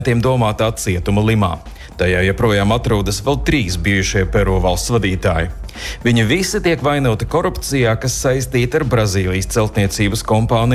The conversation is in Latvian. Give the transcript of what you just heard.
tiem domātā cietuma Limā. Tajā joprojām atrodas vēl 3 bijušie Peru valsts vadītāji. Viņi visi tiek vainoti korupcijā, kas saistīta ar Brazīlijas celtniecības kompāniju